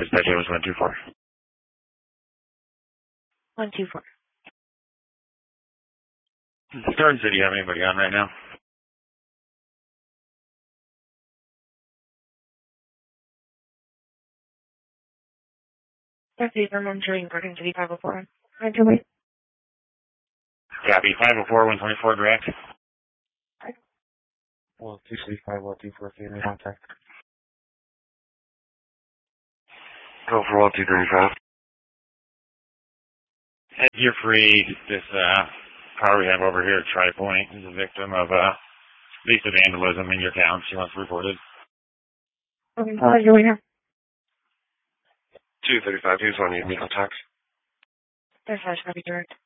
Dispatch was 124. 124. Garden City, you have anybody on right now? That's the I'm entering Garden City 504. Right away. Copy. 504, 124, direct. Well, 235, 124, family contact. Go for 1235. If you're free, this car we have over here at Tri-Point is a victim of visa vandalism in your town. She wants reported. Okay, how are you doing now? 235, he was on your contact. Dispatch, copy direct.